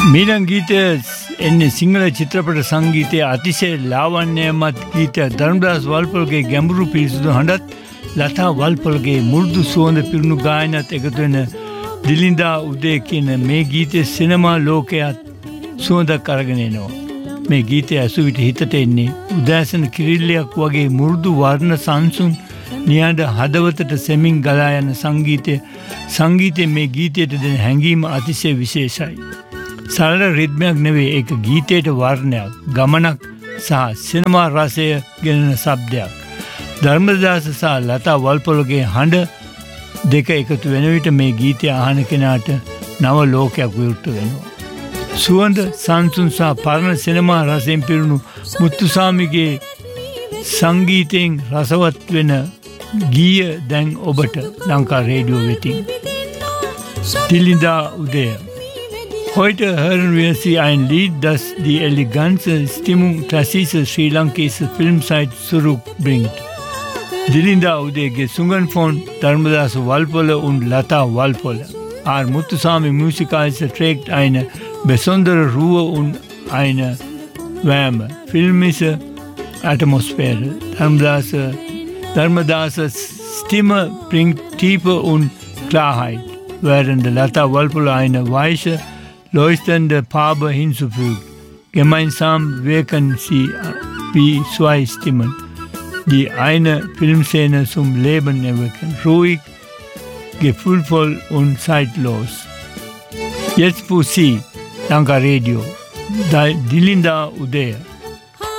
මීළඟ ගීතය එන්නේ සිංහල චිත්‍රපට සංගීතයේ අතිශය ලාවන්‍යමත් ගීතය ධර්මදාස් වල්පොලගේ ගැඹුරු පිරිසිදු හඬත් ලතා වල්පොලගේ මුරුදු සුවඳ පිරුණු ගායනත් එකතු වෙන දිලිඳා උදේ කියන මේ ගීතයේ සිනමා ලෝකයට සුවඳක් අරගෙන එනවා. මේ ගීතය ඇසු විට හිතට එන්නේ උදෑසන කිරිල්ලයක් වගේ මුරුදු වර්ණ සංසුන් නිහඬ හදවතට සෙමින් ගලා යන සංගීතයේ මේ ගීතයට දෙන හැඟීම අතිශය විශේෂයි. සරල රිද්මයක් නෙවෙයි, ඒක ගීතයට වර්ණයක්, ගමනක් සහ සිනමා රසය ගෙනෙන ශබ්දයක්. ධර්මදාස සහ ලතා වල්පොලගේ හඬ දෙක එකතු වෙන විට මේ ගීතය අහන කෙනාට නව ලෝකයක් විවෘත වෙනවා. සුවඳ සංසුන් සහ පරණ සිනමා රසයෙන් පිරුණු මුත්තුසාමිගේ සංගීතයෙන් රසවත් වෙන ගීය දැන් ඔබට ලංකා රේඩියෝ වෙතින්. දිලිඳා උදය. Heute hören wir Sie ein Lied, das die elegante Stimmung klassischer Sri Lankischer Filmzeit zurückbringt. Dilinda Ude gesungen von Dharmadas Walpola und Lata Walpola. R. Muthuswamy Musikalische trägt eine besondere Ruhe und eine Wärme, filmische Atmosphäre. Dharmadas Stimme bringt Tiefe und Klarheit, während Lata Walpola eine weiche, leuchtende Farbe hinzufügt. Gemeinsam wirken sie wie zwei Stimmen, die eine Filmszene zum Leben erwecken. Ruhig, gefühlvoll und zeitlos. Jetzt für Sie, Lanka Radio, Dilinda Ude.